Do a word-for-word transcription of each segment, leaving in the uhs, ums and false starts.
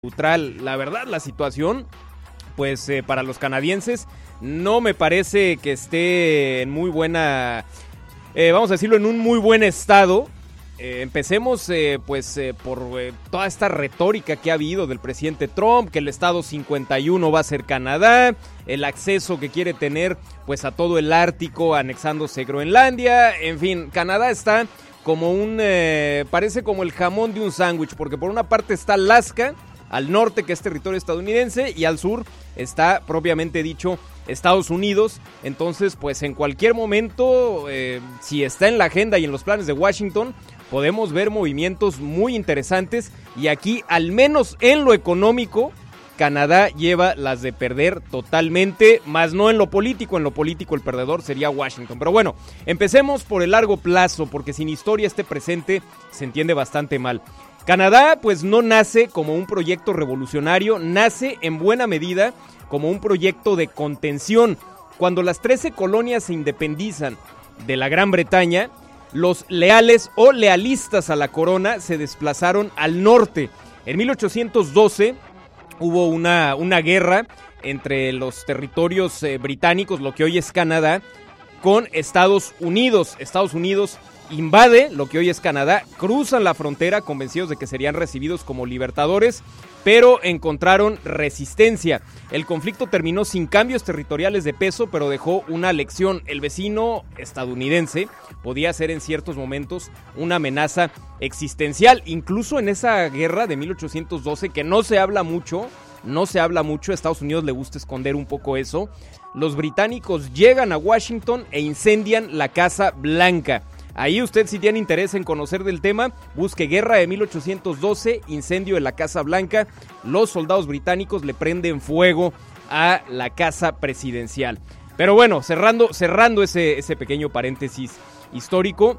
neutral. La verdad, la situación, pues eh, para los canadienses, no me parece que esté en muy buena, eh, vamos a decirlo, en un muy buen estado. Eh, empecemos eh, pues eh, por eh, toda esta retórica que ha habido del presidente Trump, que el estado cincuenta y uno va a ser Canadá, el acceso que quiere tener pues a todo el Ártico, anexándose Groenlandia. En fin, Canadá está como un, eh, parece como el jamón de un sándwich, porque por una parte está Alaska, al norte, que es territorio estadounidense, y al sur está, propiamente dicho, Estados Unidos. Entonces, pues en cualquier momento, eh, si está en la agenda y en los planes de Washington, podemos ver movimientos muy interesantes. Y aquí, al menos en lo económico, Canadá lleva las de perder totalmente, más no en lo político. En lo político el perdedor sería Washington. Pero bueno, empecemos por el largo plazo, porque sin historia este presente se entiende bastante mal. Canadá pues no nace como un proyecto revolucionario, nace en buena medida como un proyecto de contención. Cuando las trece colonias se independizan de la Gran Bretaña, los leales o lealistas a la corona se desplazaron al norte. En mil ochocientos doce hubo una, una guerra entre los territorios eh, británicos, lo que hoy es Canadá, con Estados Unidos. Estados Unidos invade lo que hoy es Canadá, cruzan la frontera convencidos de que serían recibidos como libertadores, pero encontraron resistencia. El conflicto terminó sin cambios territoriales de peso, pero dejó una lección. El vecino estadounidense podía ser en ciertos momentos una amenaza existencial. Incluso en esa guerra de mil ochocientos doce, que no se habla mucho, no se habla mucho, a Estados Unidos le gusta esconder un poco eso, los británicos llegan a Washington e incendian la Casa Blanca. Ahí usted, si tiene interés en conocer del tema, busque Guerra de mil ochocientos doce, incendio de la Casa Blanca. Los soldados británicos le prenden fuego a la casa presidencial. Pero bueno, cerrando, cerrando ese, ese pequeño paréntesis histórico,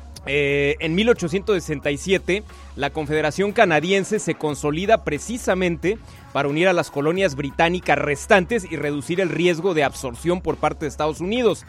eh, en mil ochocientos sesenta y siete la Confederación Canadiense se consolida precisamente para unir a las colonias británicas restantes y reducir el riesgo de absorción por parte de Estados Unidos.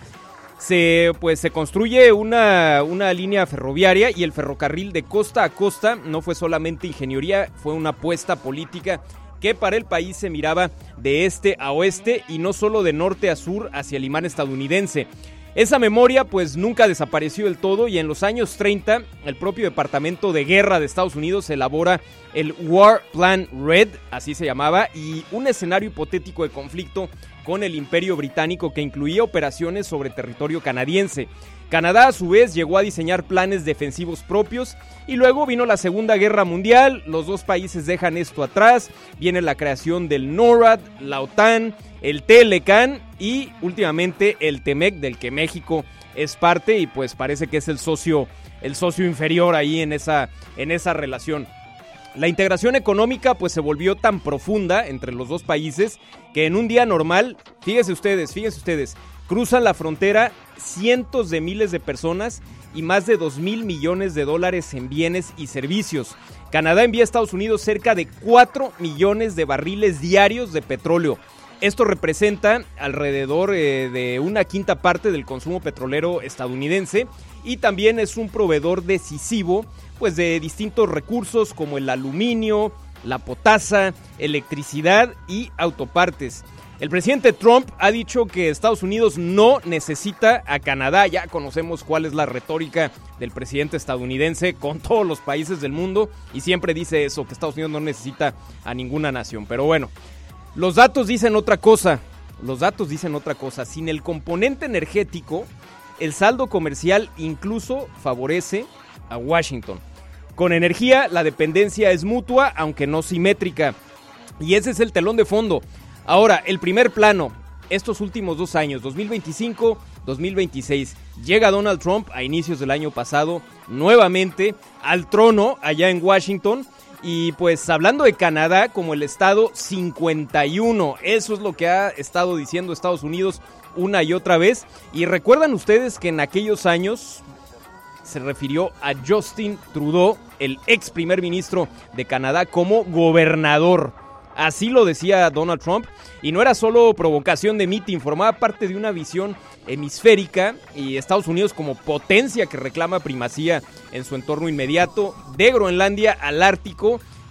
Se, pues, se construye una, una línea ferroviaria, y el ferrocarril de costa a costa no fue solamente ingeniería, fue una apuesta política que para el país se miraba de este a oeste y no solo de norte a sur hacia el imán estadounidense. Esa memoria pues nunca desapareció del todo, y en los años treinta el propio Departamento de Guerra de Estados Unidos elabora el War Plan Red, así se llamaba, y un escenario hipotético de conflicto con el Imperio Británico que incluía operaciones sobre territorio canadiense. Canadá a su vez llegó a diseñar planes defensivos propios, y luego vino la Segunda Guerra Mundial. Los dos países dejan esto atrás, viene la creación del NORAD, la OTAN, el TELECAN y últimamente el TEMEC, del que México es parte, y pues parece que es el socio, el socio inferior ahí en esa, en esa relación. La integración económica pues se volvió tan profunda entre los dos países que en un día normal, fíjense ustedes, fíjense ustedes, cruzan la frontera cientos de miles de personas y más de dos mil millones de dólares en bienes y servicios. Canadá envía a Estados Unidos cerca de cuatro millones de barriles diarios de petróleo. Esto representa alrededor eh, de una quinta parte del consumo petrolero estadounidense, y también es un proveedor decisivo pues de distintos recursos como el aluminio, la potasa, electricidad y autopartes. El presidente Trump ha dicho que Estados Unidos no necesita a Canadá. Ya conocemos cuál es la retórica del presidente estadounidense con todos los países del mundo, y siempre dice eso, que Estados Unidos no necesita a ninguna nación. Pero bueno, los datos dicen otra cosa, los datos dicen otra cosa. Sin el componente energético, el saldo comercial incluso favorece a Washington. Con energía, la dependencia es mutua, aunque no simétrica. Y ese es el telón de fondo. Ahora, el primer plano, estos últimos dos años, dos mil veinticinco, dos mil veintiséis, llega Donald Trump a inicios del año pasado, nuevamente al trono allá en Washington. Y pues hablando de Canadá como el estado cincuenta y uno, eso es lo que ha estado diciendo Estados Unidos una y otra vez. Y recuerdan ustedes que en aquellos años se refirió a Justin Trudeau, el ex primer ministro de Canadá, como gobernador. Así lo decía Donald Trump, y no era solo provocación de mitin, formaba parte de una visión hemisférica, y Estados Unidos como potencia que reclama primacía en su entorno inmediato, de Groenlandia al Ártico,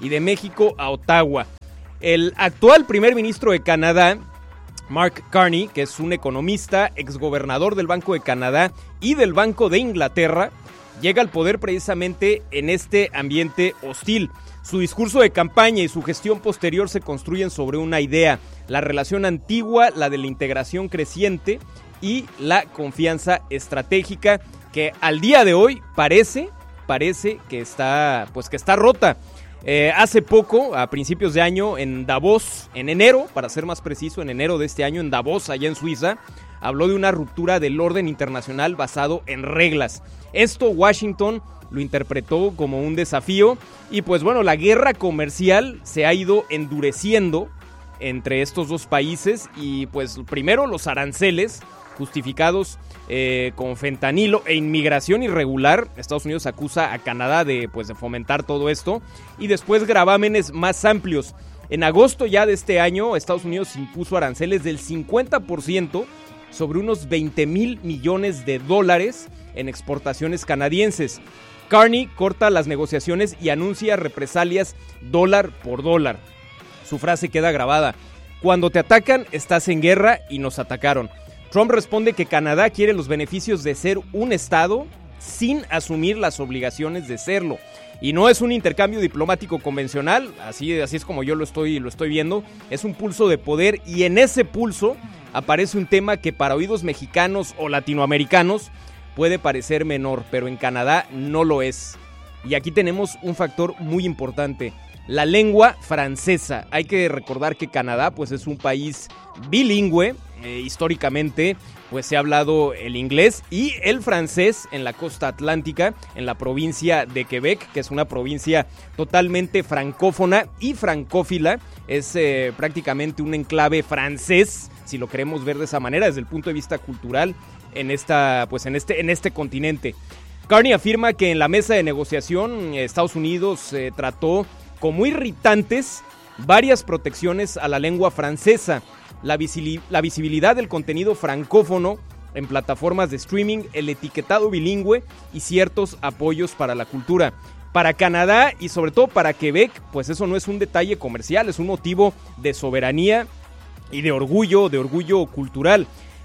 y de México a Ottawa. El actual primer ministro de Canadá, Mark Carney, que es un economista, exgobernador del Banco de Canadá y del Banco de Inglaterra, llega al poder precisamente en este ambiente hostil. Su discurso de campaña y su gestión posterior se construyen sobre una idea: la relación antigua, la de la integración creciente y la confianza estratégica, que al día de hoy parece, parece que está, pues que está rota. Eh, hace poco, a principios de año, en Davos, en enero, para ser más preciso, en enero de este año, en Davos, allá en Suiza, habló de una ruptura del orden internacional basado en reglas. Esto Washington lo interpretó como un desafío y pues bueno, la guerra comercial se ha ido endureciendo entre estos dos países y pues primero los aranceles justificados eh, con fentanilo e inmigración irregular. Estados Unidos acusa a Canadá de, pues, de fomentar todo esto y después gravámenes más amplios. En agosto ya de este año, Estados Unidos impuso aranceles del cincuenta por ciento sobre unos veinte mil millones de dólares en exportaciones canadienses. Carney corta las negociaciones y anuncia represalias dólar por dólar. Su frase queda grabada: cuando te atacan, estás en guerra y nos atacaron. Trump responde que Canadá quiere los beneficios de ser un estado sin asumir las obligaciones de serlo. Y no es un intercambio diplomático convencional, así, así es como yo lo estoy, lo estoy viendo. Es un pulso de poder y en ese pulso aparece un tema que para oídos mexicanos o latinoamericanos puede parecer menor, pero en Canadá no lo es. Y aquí tenemos un factor muy importante: la lengua francesa. Hay que recordar que Canadá pues es un país bilingüe. Eh, históricamente pues se ha hablado el inglés y el francés en la costa atlántica, en la provincia de Quebec, que es una provincia totalmente francófona y francófila. Es eh, prácticamente un enclave francés, si lo queremos ver de esa manera, desde el punto de vista cultural, en esta, pues en este, en este continente. Carney afirma que en la mesa de negociación Estados Unidos eh, trató como irritantes varias protecciones a la lengua francesa, la, visili- la visibilidad del contenido francófono en plataformas de streaming, el etiquetado bilingüe y ciertos apoyos para la cultura. Para Canadá y sobre todo para Quebec, pues eso no es un detalle comercial, es un motivo de soberanía y de orgullo, de orgullo cultural.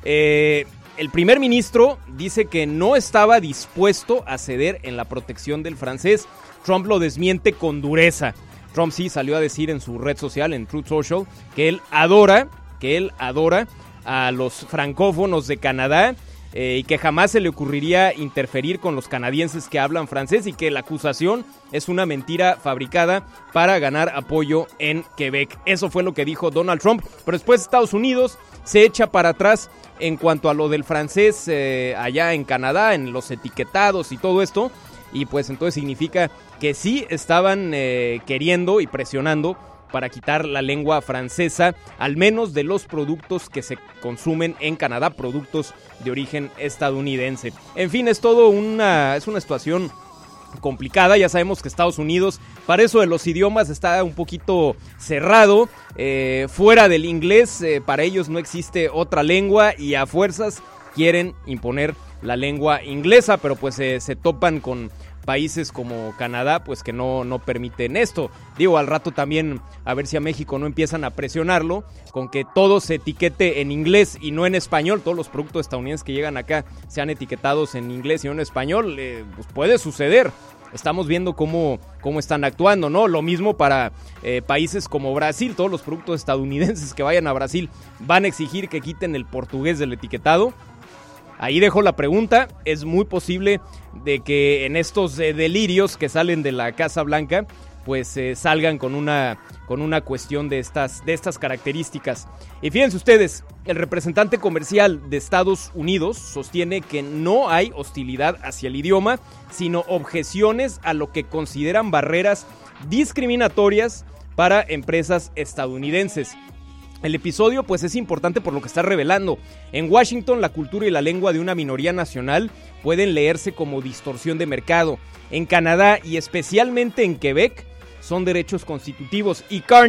Eh, el primer ministro dice que no estaba dispuesto a ceder en la protección del francés. Trump lo desmiente con dureza. Trump sí salió a decir en su red social, en Truth Social, que él adora, que él adora a los francófonos de Canadá eh, y que jamás se le ocurriría interferir con los canadienses que hablan francés y que la acusación es una mentira fabricada para ganar apoyo en Quebec. Eso fue lo que dijo Donald Trump, pero después Estados Unidos se echa para atrás en cuanto a lo del francés eh, allá en Canadá, en los etiquetados y todo esto. Y pues entonces significa que sí estaban eh, queriendo y presionando para quitar la lengua francesa, al menos de los productos que se consumen en Canadá, productos de origen estadounidense. En fin, es todo una, es una situación complicada. Ya sabemos que Estados Unidos, para eso de los idiomas, está un poquito cerrado. Eh, fuera del inglés, eh, para ellos no existe otra lengua y a fuerzas quieren imponer la lengua inglesa, pero pues eh, se topan con países como Canadá, pues que no, no permiten esto. Digo, al rato también a ver si a México no empiezan a presionarlo con que todo se etiquete en inglés y no en español. Todos los productos estadounidenses que llegan acá sean etiquetados en inglés y no en español. Eh, pues puede suceder. Estamos viendo cómo, cómo están actuando, ¿no? Lo mismo para eh, países como Brasil. Todos los productos estadounidenses que vayan a Brasil van a exigir que quiten el portugués del etiquetado. Ahí dejo la pregunta. Es muy posible de que en estos eh, delirios que salen de la Casa Blanca, pues eh, salgan con una, con una cuestión de estas, de estas características. Y fíjense ustedes, el representante comercial de Estados Unidos sostiene que no hay hostilidad hacia el idioma, sino objeciones a lo que consideran barreras discriminatorias para empresas estadounidenses. El episodio pues es importante por lo que está revelando. En Washington, la cultura y la lengua de una minoría nacional pueden leerse como distorsión de mercado. En Canadá y especialmente en Quebec son derechos constitutivos. Y Carney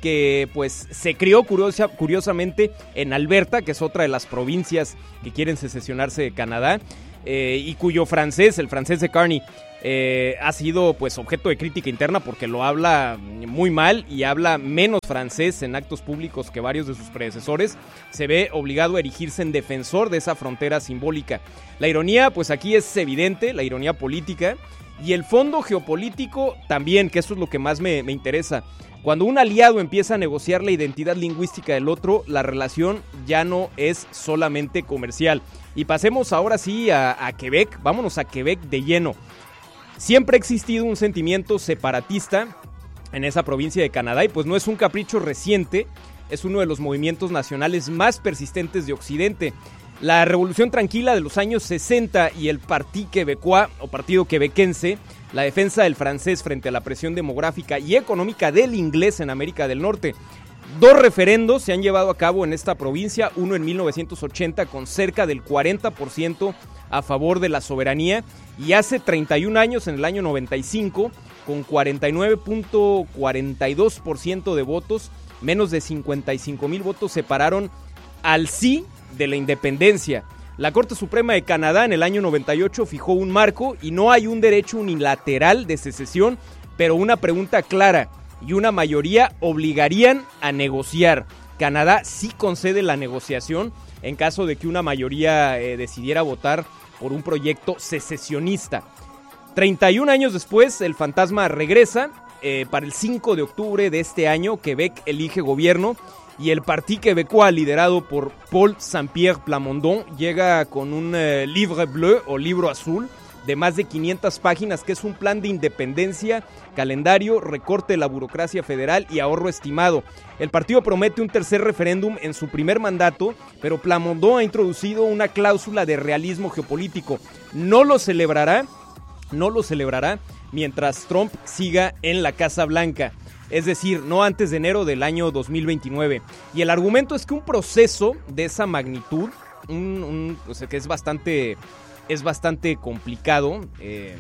que pues se crió curiosa, curiosamente en Alberta, que es otra de las provincias que quieren secesionarse de Canadá, eh, y cuyo francés, el francés de Carney, eh, ha sido pues objeto de crítica interna porque lo habla muy mal y habla menos francés en actos públicos que varios de sus predecesores. Se ve obligado a erigirse en defensor de esa frontera simbólica. La ironía pues aquí es evidente, la ironía política, y el fondo geopolítico también, que eso es lo que más me, me interesa. Cuando un aliado empieza a negociar la identidad lingüística del otro, la relación ya no es solamente comercial. Y pasemos ahora sí a, a Quebec, vámonos a Quebec de lleno. Siempre ha existido un sentimiento separatista en esa provincia de Canadá y pues no es un capricho reciente, es uno de los movimientos nacionales más persistentes de Occidente. La Revolución Tranquila de los años sesenta y el Parti Québécois o Partido Quebequense, la defensa del francés frente a la presión demográfica y económica del inglés en América del Norte. Dos referendos se han llevado a cabo en esta provincia, uno en mil novecientos ochenta con cerca del cuarenta por ciento a favor de la soberanía y hace treinta y un años, en el año noventa y cinco, con cuarenta y nueve punto cuarenta y dos por ciento de votos, menos de cincuenta y cinco mil votos separaron al sí de la independencia. La Corte Suprema de Canadá en el año noventa y ocho fijó un marco y no hay un derecho unilateral de secesión, pero una pregunta clara y una mayoría obligarían a negociar. Canadá sí concede la negociación en caso de que una mayoría eh, decidiera votar por un proyecto secesionista. treinta y un años después, el fantasma regresa. Eh, para el cinco de octubre de este año, Quebec elige gobierno y el Parti Québécois, liderado por Paul Saint-Pierre Plamondon, llega con un eh, livre bleu o libro azul de más de quinientas páginas, que es un plan de independencia, calendario, recorte de la burocracia federal y ahorro estimado. El partido promete un tercer referéndum en su primer mandato, pero Plamondon ha introducido una cláusula de realismo geopolítico. No lo celebrará, no lo celebrará mientras Trump siga en la Casa Blanca. Es decir, no antes de enero del año dos mil veintinueve. Y el argumento es que un proceso de esa magnitud, un, un, o sea, que es bastante... es bastante complicado, eh,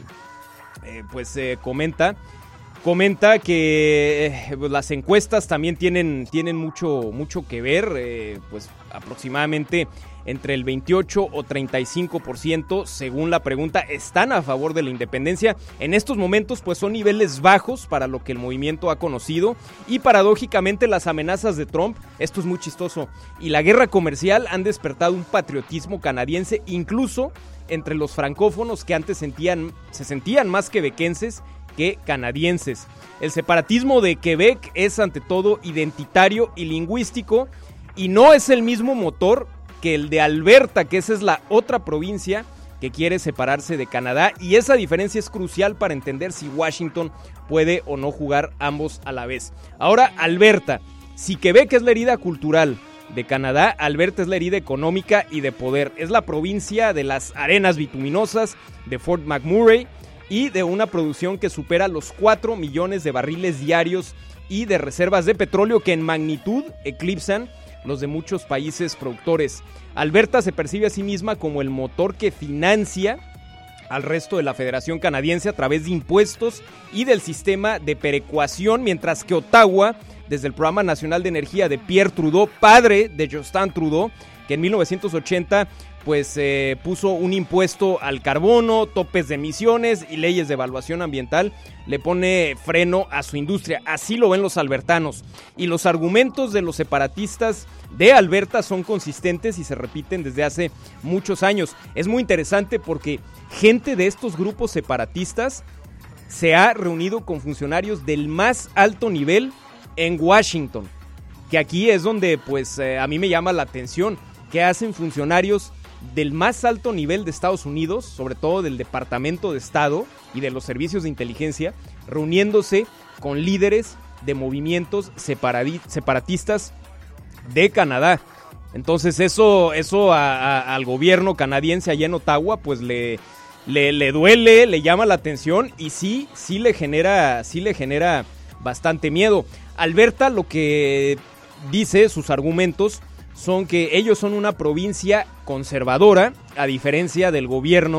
eh, pues eh, comenta, comenta que eh, las encuestas también tienen, tienen mucho, mucho que ver, eh, pues aproximadamente entre el veintiocho o treinta y cinco por ciento, según la pregunta, están a favor de la independencia. En estos momentos pues son niveles bajos para lo que el movimiento ha conocido y paradójicamente las amenazas de Trump, esto es muy chistoso, y la guerra comercial han despertado un patriotismo canadiense, incluso entre los francófonos que antes sentían, se sentían más quebequenses que canadienses. El separatismo de Quebec es ante todo identitario y lingüístico y no es el mismo motor que el de Alberta, que esa es la otra provincia que quiere separarse de Canadá, y esa diferencia es crucial para entender si Washington puede o no jugar ambos a la vez. Ahora, Alberta, si Quebec es la herida cultural de Canadá, Alberta es la herida económica y de poder. Es la provincia de las arenas bituminosas, de Fort McMurray y de una producción que supera los cuatro millones de barriles diarios y de reservas de petróleo que en magnitud eclipsan los de muchos países productores. Alberta se percibe a sí misma como el motor que financia al resto de la Federación Canadiense a través de impuestos y del sistema de perecuación, mientras que Ottawa, desde el Programa Nacional de Energía de Pierre Trudeau, padre de Justin Trudeau, que en mil novecientos ochenta pues eh, puso un impuesto al carbono, topes de emisiones y leyes de evaluación ambiental, le pone freno a su industria. Así lo ven los albertanos. Y los argumentos de los separatistas de Alberta son consistentes y se repiten desde hace muchos años. Es muy interesante porque gente de estos grupos separatistas se ha reunido con funcionarios del más alto nivel en Washington, que aquí es donde pues eh, a mí me llama la atención. ¿Qué hacen funcionarios del más alto nivel de Estados Unidos, sobre todo del Departamento de Estado y de los servicios de inteligencia, reuniéndose con líderes de movimientos separadi- separatistas de Canadá? Entonces eso, eso a, a, al gobierno canadiense allá en Ottawa pues le, le, le duele, le llama la atención y sí, sí le genera, sí le genera bastante miedo. Alberta lo que dice, sus argumentos, son que ellos son una provincia conservadora, a diferencia del gobierno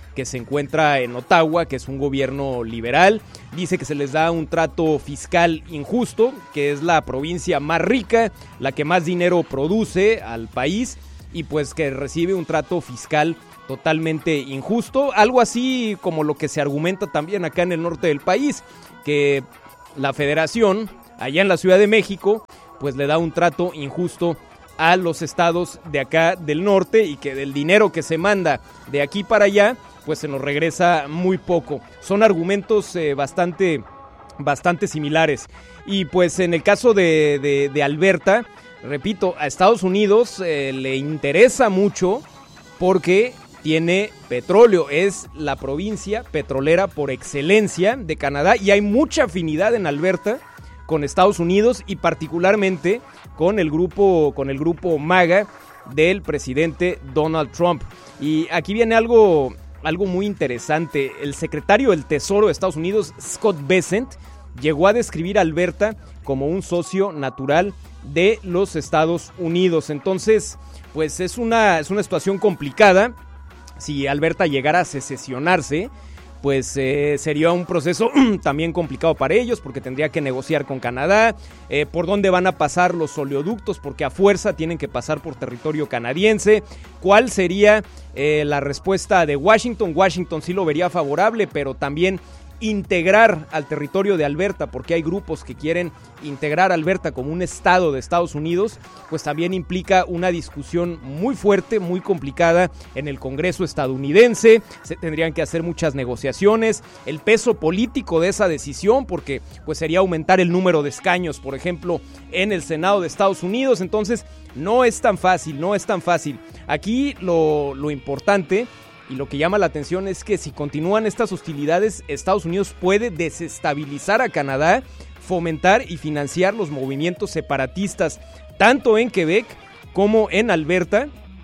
que se encuentra en Ottawa, que es un gobierno liberal. Dice que se les da un trato fiscal injusto, que es la provincia más rica, la que más dinero produce al país, y pues que recibe un trato fiscal totalmente injusto, algo así como lo que se argumenta también acá en el norte del país, que la federación, allá en la Ciudad de México, pues le da un trato injusto a los estados de acá del norte, y que del dinero que se manda de aquí para allá, pues se nos regresa muy poco. Son argumentos eh, bastante, bastante similares. Y pues en el caso de, de, de Alberta, repito, a Estados Unidos eh, le interesa mucho porque tiene petróleo, es la provincia petrolera por excelencia de Canadá, y hay mucha afinidad en Alberta con Estados Unidos, y particularmente con el grupo, con el grupo MAGA del presidente Donald Trump. Y aquí viene algo, algo muy interesante. El secretario del Tesoro de Estados Unidos, Scott Bessent, llegó a describir a Alberta como un socio natural de los Estados Unidos. Entonces, pues es una, es una situación complicada. Si Alberta llegara a secesionarse, pues eh, sería un proceso también complicado para ellos, porque tendría que negociar con Canadá, eh, por dónde van a pasar los oleoductos, porque a fuerza tienen que pasar por territorio canadiense. ¿Cuál sería eh, la respuesta de Washington? Washington sí lo vería favorable, pero también integrar al territorio de Alberta, porque hay grupos que quieren integrar a Alberta como un estado de Estados Unidos, pues también implica una discusión muy fuerte, muy complicada en el Congreso estadounidense. Se tendrían que hacer muchas negociaciones, el peso político de esa decisión, porque pues sería aumentar el número de escaños, por ejemplo, en el Senado de Estados Unidos. Entonces no es tan fácil, no es tan fácil. Aquí lo, lo importante y lo que llama la atención es que si continúan estas hostilidades, Estados Unidos puede desestabilizar a Canadá, fomentar y financiar los movimientos separatistas, tanto en Quebec como en Alberta,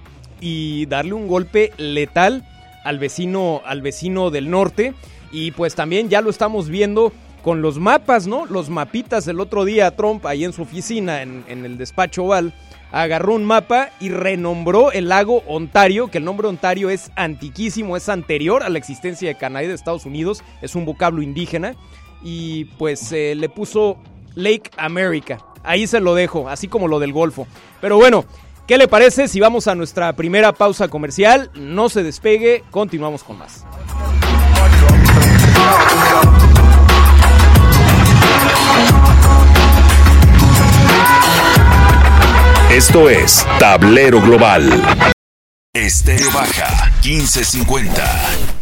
y darle un golpe letal al vecino, al vecino del norte. Y pues también ya lo estamos viendo con los mapas, ¿no? Los mapitas. El otro día Trump, ahí en su oficina, en, en el despacho Oval, agarró un mapa y renombró el lago Ontario, que el nombre Ontario es antiquísimo, es anterior a la existencia de Canadá y de Estados Unidos, es un vocablo indígena, y pues eh, le puso Lake America. Ahí se lo dejo, así como lo del Golfo. Pero bueno, ¿qué le parece si vamos a nuestra primera pausa comercial? No se despegue, continuamos con más. Esto es Tablero Global. Estéreo Baja quince cincuenta.